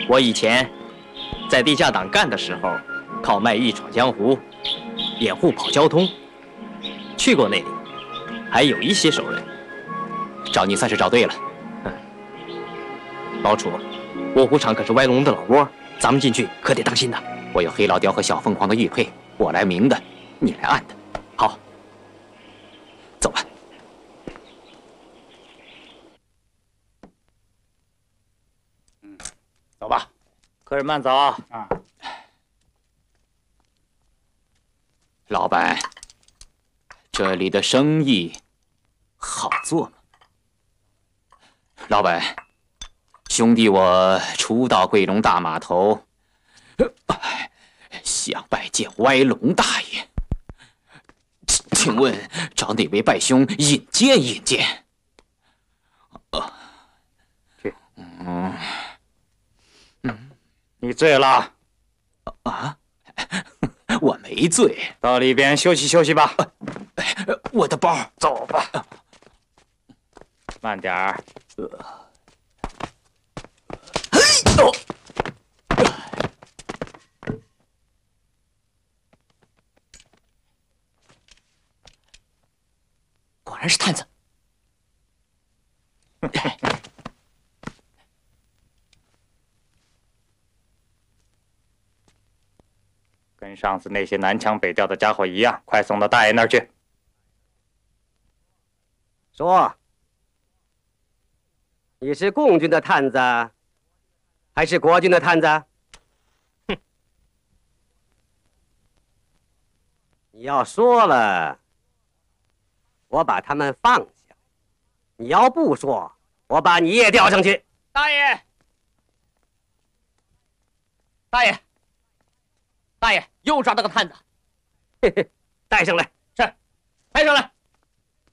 我以前在地下党干的时候，靠卖艺闯江湖，掩护跑交通，去过那里，还有一些熟人。 找你算是找对了。 老楚，卧虎场可是歪龙的老窝，咱们进去可得当心呐。 我有黑老雕和小凤凰的玉佩，我来明的，你来暗的。 好， 走吧。 走吧。 客人慢走啊。 老板，这里的生意好做吗？老板，兄弟我初到贵龙大码头，想拜见歪龙大爷，请问找哪位拜兄引荐引荐？ 去。你醉了啊？我没醉， 到里边休息休息吧。 我的包， 走吧。慢点儿。 果然是探子。 跟上次那些南腔北调的家伙一样，快送到大爷那儿去。 说，你是共军的探子，还是国军的探子？哼！你要说了，我把他们放下；你要不说，我把你也吊上去。 大爷，大爷，大爷，又抓到个探子。 嘿嘿，带上来。 是，带上来。